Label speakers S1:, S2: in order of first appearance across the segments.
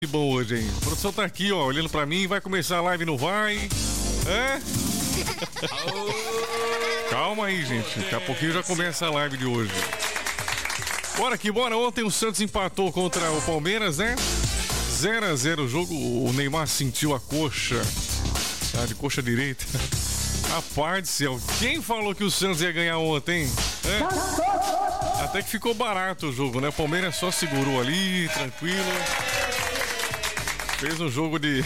S1: Que bom hoje, hein? A produção tá aqui, ó, olhando pra mim. Vai começar a live, não vai? Calma aí, gente. Daqui a pouquinho já começa a live de hoje. Bora que bora. Ontem o Santos empatou contra o Palmeiras, né? 0-0 o jogo. O Neymar sentiu a coxa. Tá, de coxa direita. Rapaz do céu. Quem falou que o Santos ia ganhar ontem, hein? Até que ficou barato o jogo, né? O Palmeiras só segurou ali, tranquilo. Fez um jogo de...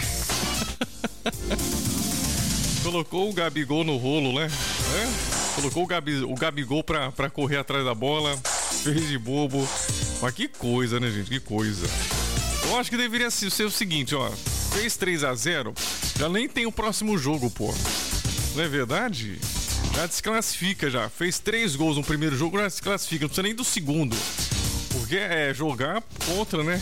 S1: Colocou o Gabigol no rolo, né? Colocou o Gabigol pra correr atrás da bola. Fez de bobo. Mas que coisa, né, gente? Que coisa. Eu acho que deveria ser o seguinte, ó. Fez 3-0, já nem tem o próximo jogo, pô. Não é verdade? Já desclassifica já. Fez 3 gols no primeiro jogo, já desclassifica. Não precisa nem do segundo. Porque é jogar contra, né?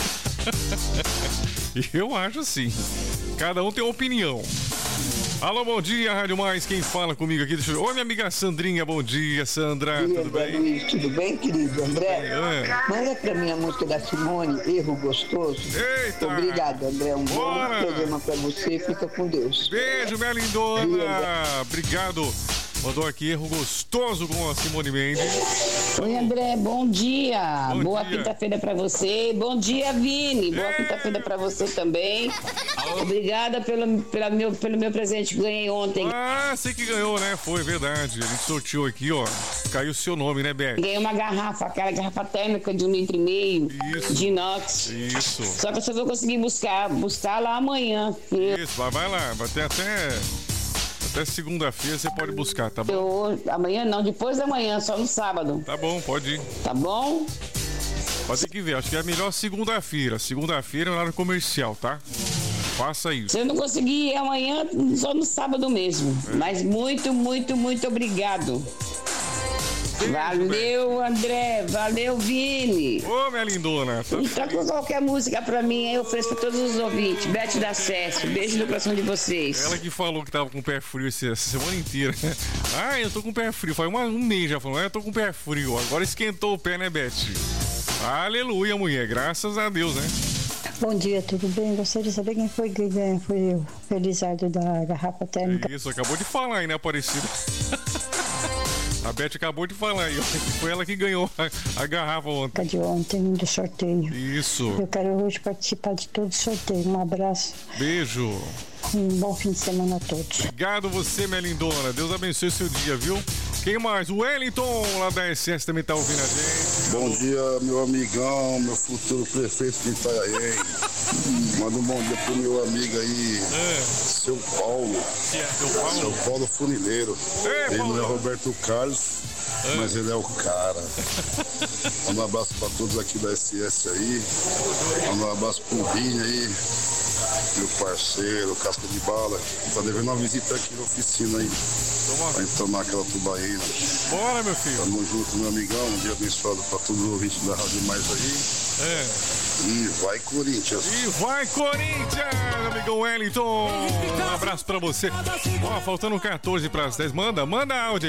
S1: Eu acho assim. Cada um tem uma opinião. Alô, bom dia, Rádio Mais. Quem fala comigo aqui? Deixa eu ver. Oi, minha amiga Sandrinha. Bom dia, Sandra.
S2: Bom dia,
S1: tudo bem?
S2: Luiz. Tudo bem, querido André? Manda pra mim a música da Simone, Erro Gostoso.
S1: Eita!
S2: Obrigado, André. Um bom programa pra você. Fica com Deus.
S1: Beijo, minha lindona. Obrigado. Mandou aqui Erro Gostoso com a Simone Mendes.
S3: Oi, André, bom dia. Boa
S1: dia.
S3: quinta-feira pra você. Bom dia, Vini. Boa quinta-feira pra você também. Obrigada pelo meu presente que ganhei ontem.
S1: Ah, sei que ganhou, né? Foi verdade. A gente sorteou aqui, ó. Caiu o seu nome, né, Beth?
S3: Ganhei uma garrafa, aquela garrafa térmica de 1,5 litro de inox.
S1: Isso.
S3: Só que eu só vou conseguir buscar lá amanhã.
S1: Isso, vai lá. Vai ter até segunda-feira você pode buscar, tá bom?
S3: Amanhã não, depois da manhã, só no sábado.
S1: Tá bom, pode ir.
S3: Tá bom?
S1: Pode ter que ver, acho que é a melhor segunda-feira. Segunda-feira é horário comercial, tá? Faça isso.
S3: Se eu não conseguir ir amanhã, só no sábado mesmo. Mas muito, muito, muito obrigado. Valeu, André. Valeu, Vini.
S1: Ô, minha lindona.
S3: E toca qualquer música pra mim, aí eu ofereço pra todos os ouvintes. Beth da Acesso. Beijo no coração de vocês.
S1: Ela que falou que tava com o pé frio essa semana inteira. Ah, eu tô com o pé frio. Faz um mês já falou. Eu tô com o pé frio. Agora esquentou o pé, né, Beth? Aleluia, mulher. Graças a Deus, né?
S4: Bom dia, tudo bem? Gostaria de saber quem foi que foi o Felizardo da garrafa térmica.
S1: Isso, acabou de falar aí, né, Aparecida? A Beth acabou de falar aí, ó. Foi ela que ganhou a garrafa ontem.
S4: De ontem, do sorteio.
S1: Isso.
S4: Eu quero hoje participar de todo o sorteio. Um abraço.
S1: Beijo.
S4: Um bom fim de semana a todos.
S1: Obrigado você, minha lindona. Deus abençoe o seu dia, viu? Quem mais? O Wellington, lá da SS, também tá ouvindo a gente.
S5: Bom dia, meu amigão, meu futuro prefeito de Itanhaém. Manda um bom dia pro meu amigo aí, seu Paulo. Seu Paulo Funileiro. Ele não é Roberto Carlos, mas ele é o cara. Manda um abraço pra todos aqui da SS aí. Manda um abraço pro Binho aí, meu parceiro, casca de bala. Tá devendo uma visita aqui na oficina aí. Pra gente tomar aquela tubaína.
S1: Bora, meu filho.
S5: Tamo junto, meu amigão. Um dia abençoado pra todos os ouvintes da Rádio Mais aí. E vai, Corinthians.
S1: E vai, Corinthians, amigão Wellington. Um abraço pra você. Ó, faltando 14 pras 10. Manda áudio.